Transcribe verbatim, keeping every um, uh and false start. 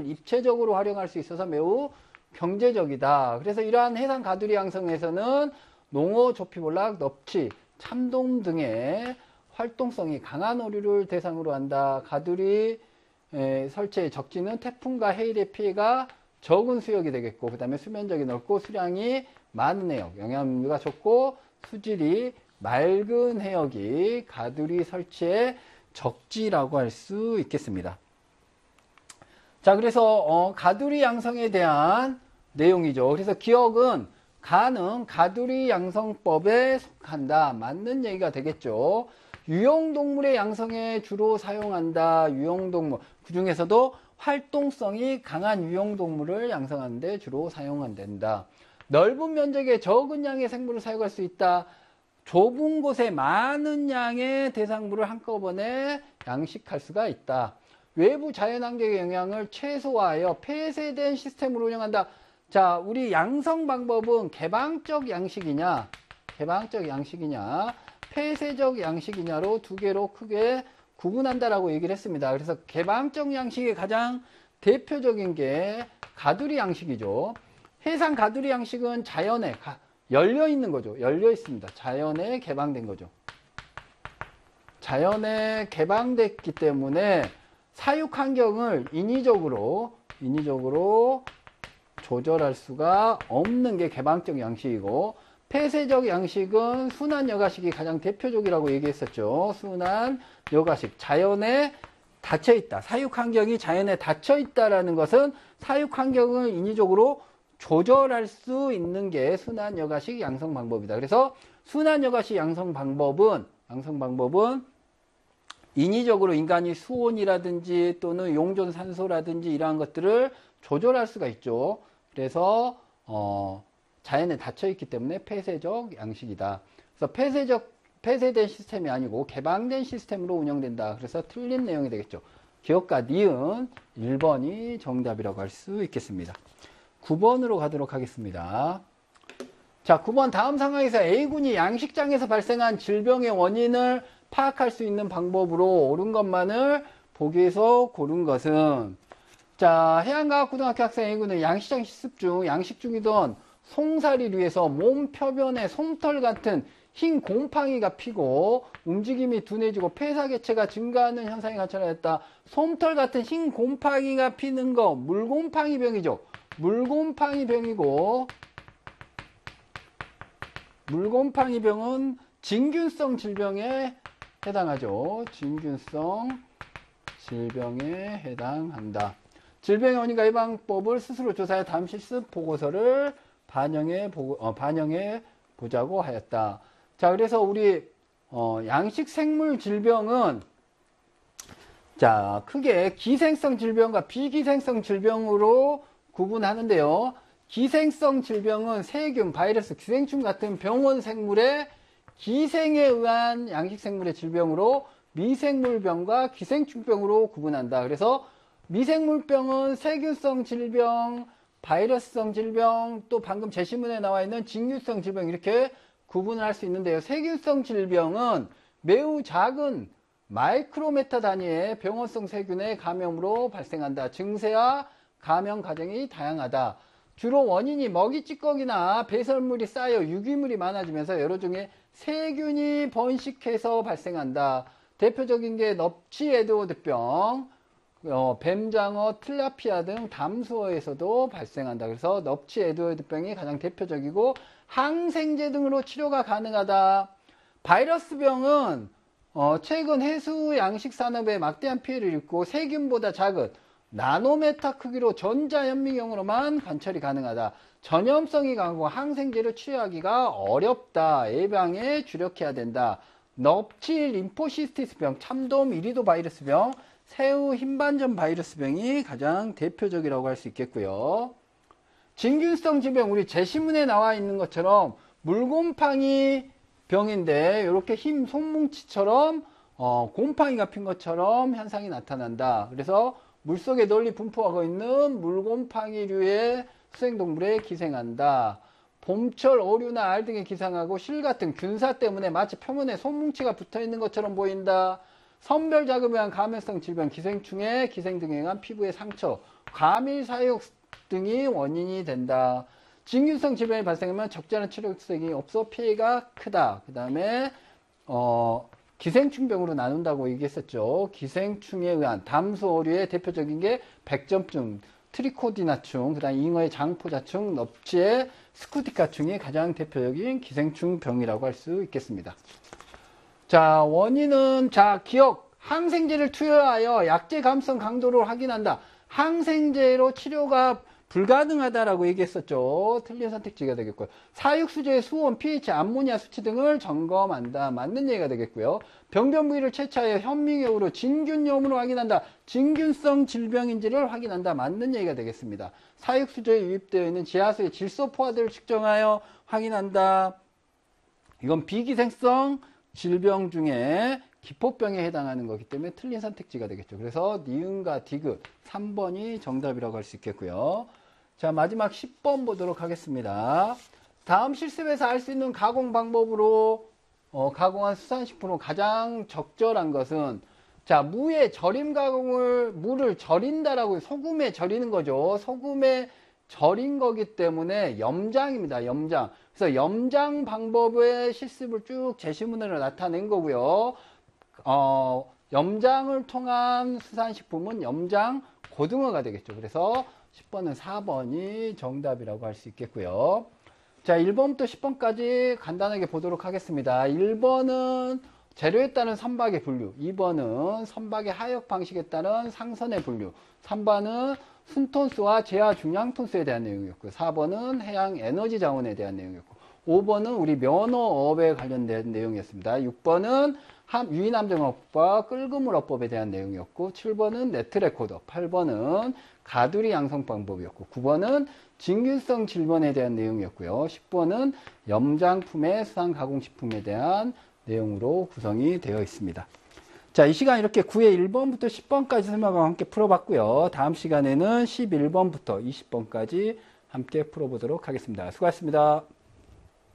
입체적으로 활용할 수 있어서 매우 경제적이다. 그래서 이러한 해상 가두리 양성에서는 농어, 조피볼락, 넙치, 참돔 등의 활동성이 강한 어류를 대상으로 한다. 가두리 에, 설치의 적지는 태풍과 해일의 피해가 적은 수역이 되겠고, 그 다음에 수면적이 넓고 수량이 많은 해역, 영양류가 좋고 수질이 맑은 해역이 가두리 설치의 적지라고 할 수 있겠습니다. 자, 그래서 어, 가두리 양성에 대한 내용이죠. 그래서 기억은 가는 가두리 양성법에 속한다. 맞는 얘기가 되겠죠. 유용동물의 양성에 주로 사용한다. 유용동물. 그 중에서도 활동성이 강한 유용동물을 양성하는 데 주로 사용한다. 넓은 면적에 적은 양의 생물을 사용할 수 있다. 좁은 곳에 많은 양의 대상물을 한꺼번에 양식할 수가 있다. 외부 자연환경의 영향을 최소화하여 폐쇄된 시스템으로 운영한다. 자, 우리 양성 방법은 개방적 양식이냐, 개방적 양식이냐, 폐쇄적 양식이냐로 두 개로 크게 구분한다라고 얘기를 했습니다. 그래서 개방적 양식의 가장 대표적인 게 가두리 양식이죠. 해상 가두리 양식은 자연에 열려 있는 거죠. 열려 있습니다. 자연에 개방된 거죠. 자연에 개방됐기 때문에 사육 환경을 인위적으로 인위적으로 조절할 수가 없는 게 개방적 양식이고, 폐쇄적 양식은 순환 여가식이 가장 대표적이라고 얘기했었죠. 순환 여가식, 자연에 닫혀 있다. 사육 환경이 자연에 닫혀 있다라는 것은 사육 환경을 인위적으로 조절할 수 있는 게 순환 여가식 양성 방법이다. 그래서 순환 여가식 양성 방법은 양성 방법은 인위적으로 인간이 수온이라든지 또는 용존 산소라든지 이러한 것들을 조절할 수가 있죠. 그래서 어, 자연에 닫혀 있기 때문에 폐쇄적 양식이다. 그래서 폐쇄적 폐쇄된 시스템이 아니고 개방된 시스템으로 운영된다. 그래서 틀린 내용이 되겠죠. 기억과 니은 일 번이 정답이라고 할 수 있겠습니다. 구 번으로 가도록 하겠습니다. 자, 구 번 다음 상황에서 A군이 양식장에서 발생한 질병의 원인을 파악할 수 있는 방법으로 옳은 것만을 보기에서 고른 것은, 자, 해양과학고등학교 학생 A군은 양식장 실습 중 양식 중이던 송사리류에서 몸 표면에 솜털 같은 흰 곰팡이가 피고 움직임이 둔해지고 폐사 개체가 증가하는 현상이 관찰되었다. 솜털 같은 흰 곰팡이가 피는 거 물곰팡이병이죠. 물곰팡이병이고, 물곰팡이병은 진균성 질병에 해당하죠. 진균성 질병에 해당한다. 질병의 원인과 예방법을 스스로 조사해 다음 실습 보고서를 반영해, 보고, 어, 반영해 보자고 하였다. 자, 그래서 우리 어, 양식 생물 질병은 자, 크게 기생성 질병과 비기생성 질병으로 구분하는데요. 기생성 질병은 세균, 바이러스, 기생충 같은 병원 생물의 기생에 의한 양식 생물의 질병으로 미생물병과 기생충병으로 구분한다. 그래서 미생물병은 세균성 질병, 바이러스성 질병, 또 방금 제시문에 나와 있는 진균성 질병, 이렇게 구분을 할 수 있는데요. 세균성 질병은 매우 작은 마이크로메타 단위의 병원성 세균의 감염으로 발생한다. 증세와 감염 과정이 다양하다. 주로 원인이 먹이 찌꺼기나 배설물이 쌓여 유기물이 많아지면서 여러 종의 세균이 번식해서 발생한다. 대표적인 게 넙치 에드워드병, 어, 뱀장어, 틸라피아 등 담수어에서도 발생한다. 그래서 넙치 에드워드병이 가장 대표적이고 항생제 등으로 치료가 가능하다. 바이러스병은 어, 최근 해수 양식 산업에 막대한 피해를 입고 세균보다 작은 나노메타 크기로 전자현미경으로만 관찰이 가능하다. 전염성이 강하고 항생제로 치료하기가 어렵다. 예방에 주력해야 된다. 넙치 림포시스티스병, 참돔 이리도 바이러스병, 새우 흰반점 바이러스병이 가장 대표적이라고 할 수 있겠고요. 진균성 질병, 우리 제시문에 나와 있는 것처럼 물곰팡이 병인데 이렇게 흰 손뭉치처럼 어, 곰팡이가 핀 것처럼 현상이 나타난다. 그래서 물속에 널리 분포하고 있는 물곰팡이류의 수생동물에 기생한다. 봄철 어류나 알 등에 기생하고 실 같은 균사 때문에 마치 표면에 손뭉치가 붙어 있는 것처럼 보인다. 선별 작업에 의한 감염성 질병, 기생충의 기생 등에 의한 피부의 상처, 과밀 사육 등이 원인이 된다. 진균성 질병이 발생하면 적절한 치료책이 없어 피해가 크다. 그 다음에 어, 기생충병으로 나눈다고 얘기했었죠. 기생충에 의한 담수 어류의 대표적인 게 백점증, 트리코디나충, 그 다음 잉어의 장포자충, 넙치의 스쿠티카충이 가장 대표적인 기생충병이라고 할 수 있겠습니다. 자, 원인은, 자, 기억, 항생제를 투여하여 약제 감염성 강도를 확인한다. 항생제로 치료가 불가능하다라고 얘기했었죠. 틀린 선택지가 되겠고요. 사육수제의 수온, pH, 암모니아 수치 등을 점검한다. 맞는 얘기가 되겠고요. 병변 부위를 채취하여 현미경으로 진균염으로 확인한다. 진균성 질병인지를 확인한다. 맞는 얘기가 되겠습니다. 사육수제에 유입되어 있는 지하수의 질소 포화들을 측정하여 확인한다. 이건 비기생성 질병 중에 기포병에 해당하는 거기 때문에 틀린 선택지가 되겠죠. 그래서 니은과 디귿 삼 번이 정답이라고 할 수 있겠고요. 자, 마지막 십 번 보도록 하겠습니다. 다음 실습에서 알 수 있는 가공 방법으로 어, 가공한 수산식품으로 가장 적절한 것은, 자, 무에 절임 가공을, 무를 절인다라고, 소금에 절이는 거죠. 소금에 절인 거기 때문에 염장입니다. 염장. 그래서 염장 방법의 실습을 쭉 제시문으로 나타낸 거고요. 어, 염장을 통한 수산식품은 염장 고등어가 되겠죠. 그래서 십 번은 사 번이 정답이라고 할 수 있겠고요. 자, 일 번부터 십 번까지 간단하게 보도록 하겠습니다. 일 번은 재료에 따른 선박의 분류, 이 번은 선박의 하역 방식에 따른 상선의 분류, 삼 번은 순톤수와 제하 중량톤수에 대한 내용이었고, 사 번은 해양 에너지 자원에 대한 내용이었고, 오 번은 우리 면허업에 관련된 내용이었습니다. 육 번은 유인함정업과 끌그물어법에 대한 내용이었고, 칠 번은 네트레코더, 팔 번은 가두리 양성 방법이었고, 구 번은 진균성 질병에 대한 내용이었고요. 십 번은 염장품의 수산 가공식품에 대한 내용으로 구성이 되어 있습니다. 자, 이 시간 이렇게 구의 일 번부터 십 번까지 설명과 함께 풀어봤고요. 다음 시간에는 십일 번부터 이십 번까지 함께 풀어보도록 하겠습니다. 수고하셨습니다.